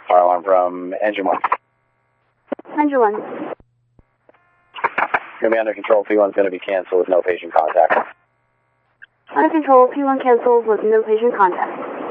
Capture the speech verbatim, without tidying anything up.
Fire alarm from engine one. Engine one. Going to be under control. P one's going to be canceled with no patient contact. Under control. P one cancelled with no patient contact.